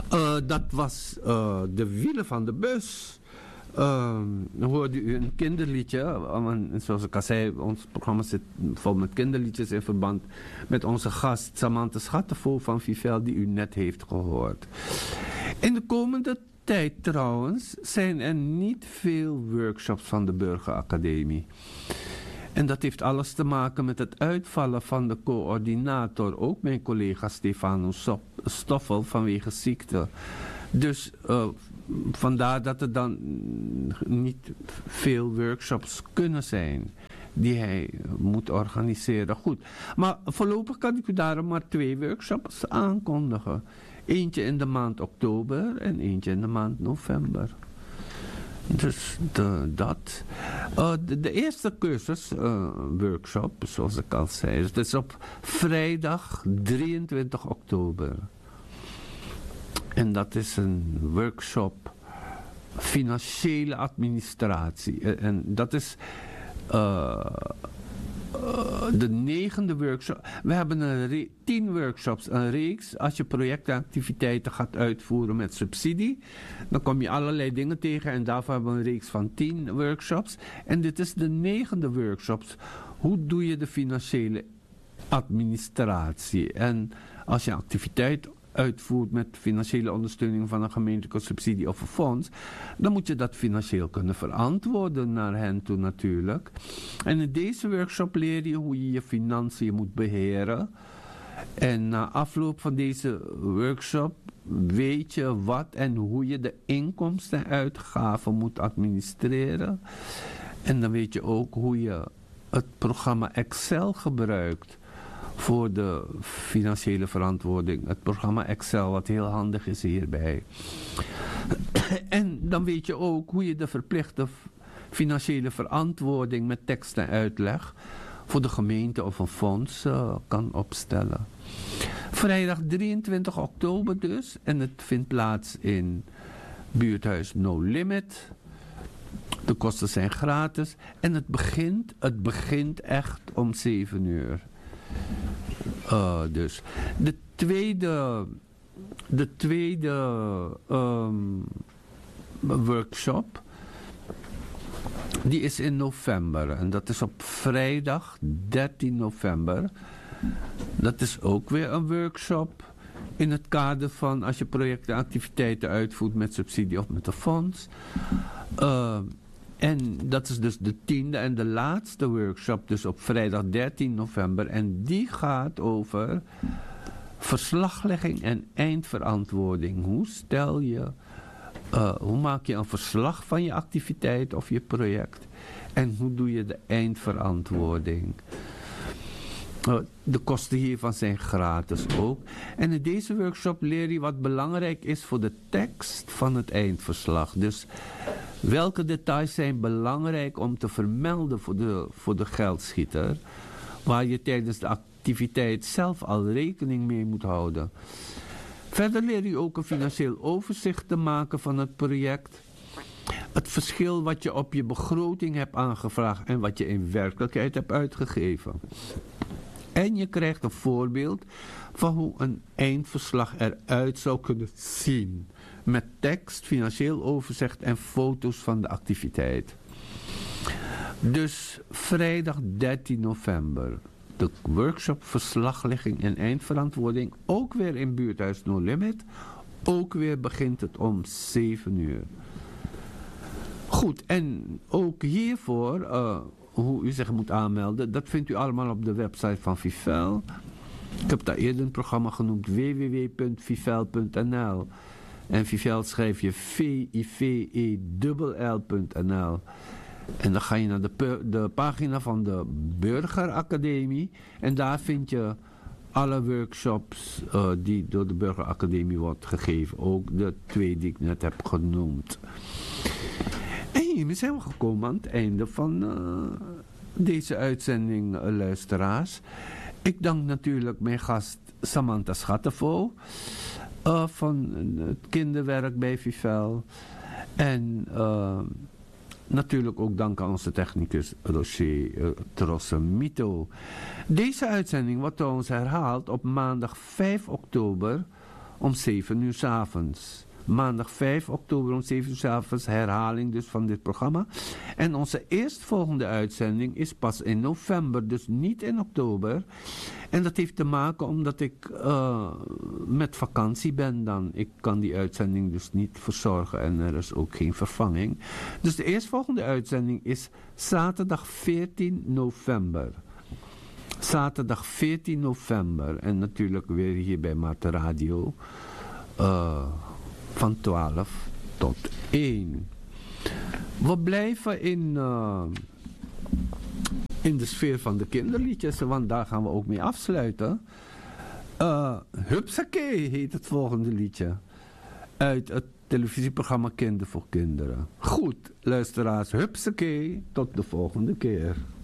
Dat was de wielen van de bus. Dan hoorde u een kinderliedje. Zoals ik al zei, ons programma zit vol met kinderliedjes in verband met onze gast Samantha Schattenvol van Vivel, die u net heeft gehoord. In de komende tijd trouwens zijn er niet veel workshops van de Burgeracademie. En dat heeft alles te maken met het uitvallen van de coördinator, ook mijn collega Stefano Stoffel, vanwege ziekte. Dus vandaar dat er dan niet veel workshops kunnen zijn die hij moet organiseren. Goed, maar voorlopig kan ik u daarom maar 2 workshops aankondigen. Eentje in de maand oktober en eentje in de maand november. Dus dat. De eerste cursus, workshop, zoals ik al zei, het is op vrijdag 23 oktober. En dat is een workshop financiële administratie. En dat is de 9e workshop. We hebben 10 workshops, een reeks. Als je projectactiviteiten gaat uitvoeren met subsidie, dan kom je allerlei dingen tegen. En daarvoor hebben we een reeks van 10 workshops. En dit is de 9e workshop. Hoe doe je de financiële administratie? En als je activiteit uitvoert met financiële ondersteuning van een gemeentelijke subsidie of een fonds, dan moet je dat financieel kunnen verantwoorden naar hen toe natuurlijk. En in deze workshop leer je hoe je je financiën moet beheren. En na afloop van deze workshop weet je wat en hoe je de inkomsten en uitgaven moet administreren. En dan weet je ook hoe je het programma Excel gebruikt voor de financiële verantwoording. Het programma Excel, wat heel handig is hierbij. En dan weet je ook hoe je de verplichte financiële verantwoording met tekst en uitleg voor de gemeente of een fonds kan opstellen. Vrijdag 23 oktober dus. En het vindt plaats in buurthuis No Limit. De kosten zijn gratis. En het begint echt om 7 uur. Dus de tweede workshop, die is in november. En dat is op vrijdag 13 november. Dat is ook weer een workshop in het kader van als je projecten en activiteiten uitvoert met subsidie of met een fonds. En dat is dus de 10e en de laatste workshop, dus op vrijdag 13 november. En die gaat over verslaglegging en eindverantwoording. Hoe maak je een verslag van je activiteit of je project? En hoe doe je de eindverantwoording? De kosten hiervan zijn gratis ook. En in deze workshop leer je wat belangrijk is voor de tekst van het eindverslag. Dus welke details zijn belangrijk om te vermelden voor de geldschieter, waar je tijdens de activiteit zelf al rekening mee moet houden. Verder leer je ook een financieel overzicht te maken van het project. Het verschil wat je op je begroting hebt aangevraagd en wat je in werkelijkheid hebt uitgegeven. En je krijgt een voorbeeld van hoe een eindverslag eruit zou kunnen zien. Met tekst, financieel overzicht en foto's van de activiteit. Dus vrijdag 13 november. De workshop verslaglegging en eindverantwoording. Ook weer in buurthuis No Limit. Ook weer begint het om 7 uur. Goed, en ook hiervoor, hoe u zich moet aanmelden, dat vindt u allemaal op de website van Vivel. Ik heb daar eerder een programma genoemd, www.vivel.nl. En Vivel schrijf je VIVELL.nl. En dan ga je naar de pagina van de Burgeracademie. En daar vind je alle workshops die door de Burgeracademie wordt gegeven. Ook de 2 die ik net heb genoemd. En hiermee zijn we gekomen aan het einde van deze uitzending, luisteraars. Ik dank natuurlijk mijn gast Samantha Schattenvol van het kinderwerk bij Vivel. En natuurlijk ook dank aan onze technicus Roger Trossemito. Deze uitzending wordt trouwens herhaald op maandag 5 oktober om 7 uur 's avonds. Maandag 5 oktober om 7 uur 's avonds, herhaling dus van dit programma. En onze eerstvolgende uitzending is pas in november, dus niet in oktober. En dat heeft te maken omdat ik met vakantie ben dan. Ik kan die uitzending dus niet verzorgen en er is ook geen vervanging. Dus de eerstvolgende uitzending is zaterdag 14 november. Zaterdag 14 november. En natuurlijk weer hier bij Maarten Radio. Van 12 tot 1. We blijven in de sfeer van de kinderliedjes, want daar gaan we ook mee afsluiten. Hupsakee heet het volgende liedje. Uit het televisieprogramma Kinder voor Kinderen. Goed, luisteraars, hupsakee, tot de volgende keer.